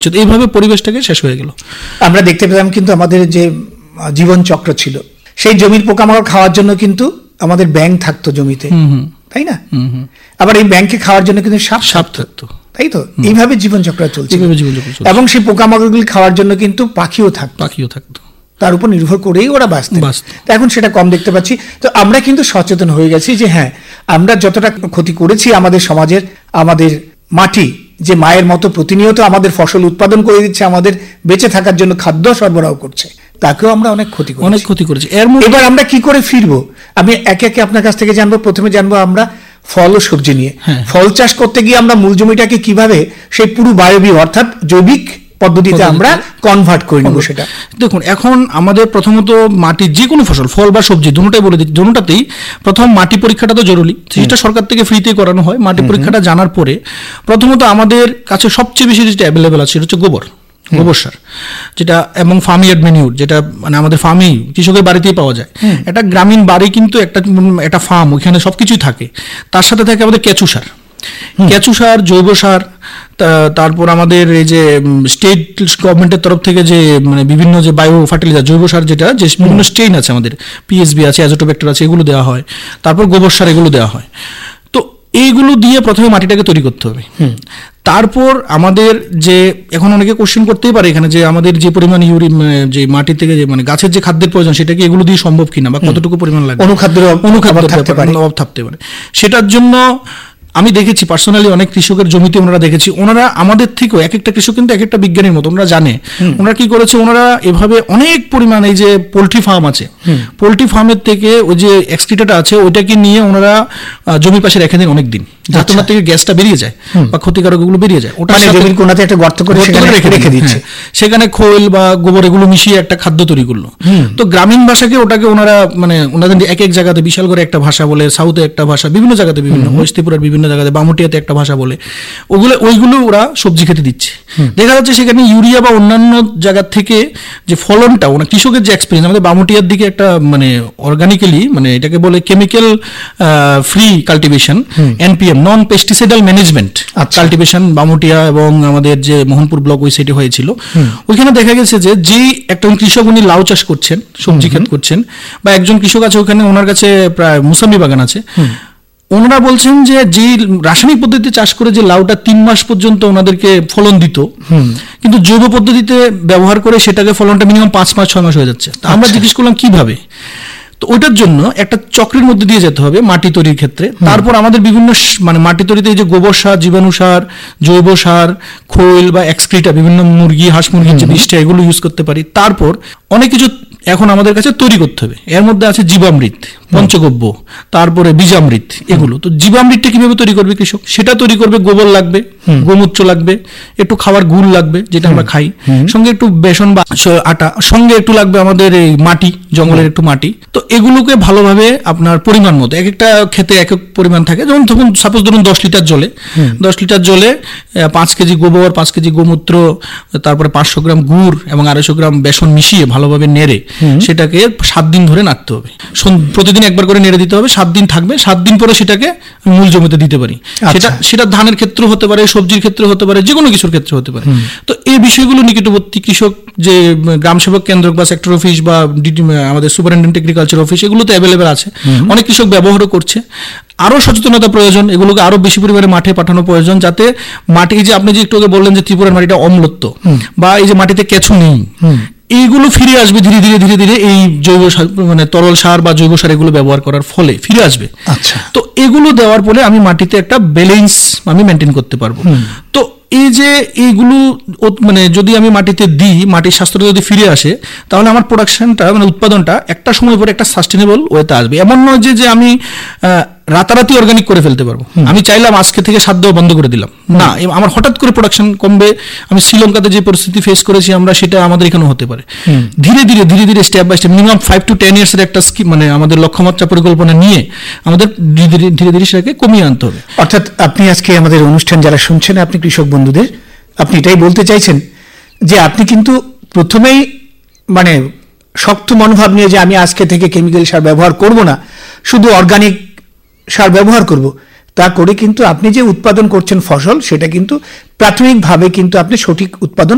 হচ্ছে। এইভাবে পরিবেশটাকে শেষ হয়ে গেল। আমরা দেখতে পেলাম কিন্তু আমাদের যে জীবন চক্র ছিল, সেই জমির পোকামাকড় খাওয়ার জন্য কিন্তু আমাদের ব্যাঙ থাকতো জমিতে, তাই না? আবার এই ব্যাঙকে খাওয়ার জন্য কিন্তু সাপ থাকতো, তাই তো? এইভাবে জীবন চক্র চলছে এবং সেই পোকামাকড়গুলি খাওয়ার জন্য কিন্তু পাখিও থাকতো, তার উপর নির্ভর করেই ওরা বাঁচত। এখন সেটা কম দেখতে পাচ্ছি। তো আমরা কিন্তু সচেতন হয়ে গেছি যে হ্যাঁ, আমরা যতটা ক্ষতি করেছি আমাদের সমাজের, আমাদের মাটি যে মায়ের মতো প্রতিনিয়ত আমাদের ফসল উৎপাদন করে দিচ্ছে, আমাদের বেঁচে থাকার জন্য খাদ্য সরবরাহ করছে, তাকেও আমরা অনেক ক্ষতি করেছি। এবার আমরা কি করে ফিরবো, আমি একে একে আপনার কাছ থেকে জানবো। প্রথমে জানবো আমরা ফল ও সবজি নিয়ে। ফল চাষ করতে গিয়ে আমরা মূল জমিটাকে কিভাবে সেই পুরো বায়বীয় অর্থাৎ জৈবিক পদ্ধতিতে আমরা কনভার্ট করে নেব সেটা। দেখুন, এখন আমাদের প্রথমত মাটির যে কোনো ফসল, ফল বা সবজি, দুটোটাই বলে দিচ্ছি, দুটোটাতেই প্রথম মাটি পরীক্ষাটা তো জরুরি। সেটা সরকার থেকে ফ্রিতে করানো হয়। মাটি পরীক্ষাটা জানার পরে প্রথমত আমাদের কাছে সবচেয়ে বেশি যেটা অ্যাভেলেবেল আছে সেটা হচ্ছে গোবর সার, যেটা এবং ফার্মইয়ার্ড ম্যানিউর, যেটা মানে আমাদের ফার্মেই কৃষকের বাড়িতেই পাওয়া যায়। একটা গ্রামীণ বাড়ি কিন্তু একটা ফার্ম, ওইখানে সবকিছুই থাকে। তার সাথে থাকে আমাদের কেঁচু সার, জৈব সার, তারপর আমাদের এই যে স্টেট গভর্নমেন্টের তরফ থেকে যে মানে বিভিন্ন যে বায়ো ফার্টিলাইজার, জৈব সার, যেটা যে বিভিন্ন স্ট্রেইন আছে আমাদের, পিএসবি আছে, অ্যাজোটোব্যাক্টর আছে, এগুলো দেওয়া হয়। তারপর গোবর সার, এগুলো দেওয়া হয়। তো এইগুলো দিয়ে প্রথমে মাটিটাকে তৈরি করতে হবে। তারপর আমাদের যে এখন অনেকে কোশ্চেন করতেই পারে এখানে যে আমাদের যে পরিমাণ যে মাটি থেকে যে মানে গাছের যে খাদ্যের প্রয়োজন, সেটা কি এগুলো দিয়ে সম্ভব কিনা, বা কতটুকু পরিমাণ লাগবে, অনুখাদ্যের অভাব থাকতে পারে। সেটার জন্য আমি দেখেছি পার্সোনালি অনেক কৃষকের জমিতে ওনারা দেখেছি, ওনারা আমাদের থেকেও, এক একটা কৃষক কিন্তু এক একটা বিজ্ঞানীর মতো, ওনারা জানে। ওনারা কি করেছে, ওনারা এভাবে অনেক পরিমাণ, এই যে পোলট্রি ফার্ম আছে, পোলট্রি ফার্মের থেকে ওই যে এক্সক্রিটাটা আছে, ওইটাকে নিয়ে ওনারা জমির পাশে রেখে দেন অনেকদিন, যাতে ওনার থেকে গ্যাসটা বেরিয়ে যায় বা ক্ষতিকারক এগুলো বেরিয়ে যায়। ওটা জমির কোণাতে একটা গর্ত করে রেখে দিচ্ছে, সেখানে খৈল বা গোবর এগুলো মিশিয়ে একটা খাদ্য তৈরি করলো। তো গ্রামীণ ভাষাকে ওটাকে ওনারা মানে ওনাদের এক এক জায়গাতে বিশাল করে একটা ভাষা বলে, সাউথে একটা ভাষা, বিভিন্ন জায়গাতে বিভিন্ন, ওয়েস্ট ত্রিপুরার বিভিন্ন জায়গাতে, বামুটিয়াতে একটা ভাষা বলে, ওইগুলো ওরা সবজি খেতে দিচ্ছে। দেখা যাচ্ছে সেখানে ইউরিয়া বা অন্যান্য জায়গা থেকে যে ফলনটা, ওরা কৃষকের যে এক্সপিরিয়েন্স, আমাদের বামুটিয়ার দিকে একটা মানে অর্গানিক্যালি, মানে এটাকে বলে কেমিক্যাল ফ্রি কাল্টিভেশন, এনপিএম, নন পেস্টিসাইডাল ম্যানেজমেন্ট কাল্টিভেশন, বামুটিয়া এবং আমাদের যে মোহনপুর ব্লক ওই সাইডে হয়েছিল। ওইখানে দেখা গেছে যে একজন কৃষক, উনি লাউ চাষ করছেন, সবজি ক্ষেত করছেন, বা একজন কৃষক আছে ওখানে, ওনার কাছে প্রায় মুসাম্বি বাগান আছে, ওনারা বলছেন যে রাসায়নিক পদ্ধতিতে চাষ করে যে লাউটা 3 মাস পর্যন্ত ওনাদেরকে ফলন দিত, কিন্তু জৈব পদ্ধতিতে ব্যবহার করে সেটাকে ফলনটা মিনিমাম 5 মাস 6 মাস হয়ে যাচ্ছে। আমরা জিজ্ঞেস করলাম কিভাবে। তো ওইটার জন্য একটা চক্রের মধ্যে দিয়ে যেতে হবে মাটি তৈরির ক্ষেত্রে। তারপর আমাদের বিভিন্ন মানে মাটি তৈরিতে এই যে গোবর সার, জীবাণু সার, জৈব সার, খৈল বা এক্সক্রিটা, বিভিন্ন মুরগি, হাঁস মুরগির যে বিষটা, এগুলো ইউজ করতে পারি। তারপর অনেক কিছু এখন আমাদের কাছে তৈরি করতে হবে। এর মধ্যে আছে জীবামৃত, পঞ্চগব্য, তারপরে বীজামৃত, এগুলো। তো জীবামৃতটা কিভাবে তৈরি করবে কৃষক, সেটা তৈরি করবে, গোবর লাগবে, গোমূত্র লাগবে, একটু খাবার গুড় লাগবে যেটা আমরা খাই, সঙ্গে একটু বেসন বা আটা, সঙ্গে একটু লাগবে আমাদের এই মাটি, জঙ্গলের একটু মাটি। তো এগুলোকে ভালোভাবে আপনার পরিমাণ মতো, এক একটা খেতে এক এক পরিমাণ থাকে, যেমন তখন সাপোজ ধরুন 10 লিটার জলে 5 কেজি গোবর, 5 কেজি গোমূত্র, তারপরে 500 গ্রাম গুড় এবং 250 গ্রাম বেসন মিশিয়ে ভালোভাবে নেড়ে সেটাকে 7 দিন ধরে নাড়তে হবে। প্রতিদিন একবার করে নেড়ে দিতে হবে, 7 দিন থাকবে। 7 দিন পরে সেটাকে মূল জমিতে দিতে পারি। সেটা ধানের ক্ষেত্রে হতে পারে, সবজির ক্ষেত্রে হতে পারে, যে কোনো কিছুর ক্ষেত্রে হতে পারে। তো এই বিষয়গুলো নিকটবর্তী কৃষক, যে গ্রাম সেবক কেন্দ্র বা সেক্টর অফিস বা আমাদের সুপারিনটেন্ডেন্ট এগ্রিকালচার অফিস, এগুলোতে অ্যাভেলেবেল আছে। অনেক কৃষক ব্যবহারও করছে। আরো সচেতনতা প্রয়োজন, এগুলোকে আরো বেশি পরিমাণে মাঠে পাঠানো প্রয়োজন, যাতে মাটি, যে আপনি যে একটু আগে বললেন যে ত্রিপুরার মাটিটা অম্লত্ব, বা এই যে মাটিতে কেঁচু নেই, এইগুলো ফিরে আসবে ধীরে ধীরে ধীরে ধীরে, এই জৈব মানে তরল সার বা জৈব সার এগুলো ব্যবহার করার ফলে ফিরে আসবে। তো এগুলো দেওয়ার ফলে আমি মাটিতে একটা ব্যালেন্স আমি মেনটেন করতে পারবো। তো এই যে এইগুলো মানে যদি আমি মাটিতে দিই, মাটির স্বাস্থ্যটা যদি ফিরে আসে, তাহলে আমার প্রোডাকশনটা মানে উৎপাদনটা একটা সময় পরে একটা সাস্টেনেবল ওয়েতে আসবে। এমন নয় যে আমি রাতারাতি অর্গানিক করে ফেলতে পারবো। আমি চাইলাম আজকে থেকে সার দেওয়া বন্ধ করে দিলাম, না, আমার হঠাৎ করে প্রোডাকশন কমবে। আমি শ্রীলঙ্কাতে যে পরিস্থিতি ফেস করেছি আমরা, সেটা আমাদের এখানেও হতে পারে। ধীরে ধীরে ধীরে ধীরে step by step, minimum 5 to 10 ইয়ার্সের একটা স্কিম, মানে আমাদের লক্ষ্যমাত্রা পরিকল্পনা নিয়ে আমাদের ধীরে ধীরে সেটাকে কমিয়ে আনতে হবে। অর্থাৎ আপনি আজকে আমাদের অনুষ্ঠান যারা শুনছেন, আপনি কৃষক বন্ধুদের, আপনি এটাই বলতে চাইছেন যে আপনি কিন্তু প্রথমেই মানে শক্ত মনোভাব নিয়ে যে আমি আজকে থেকে কেমিক্যাল সার ব্যবহার করব না, শুধু অর্গানিক সার ব্যবহার করব, তা করে কিন্তু আপনি যে উৎপাদন করছেন ফসল, সেটা কিন্তু প্রাথমিকভাবে কিন্তু আপনি সঠিক উৎপাদন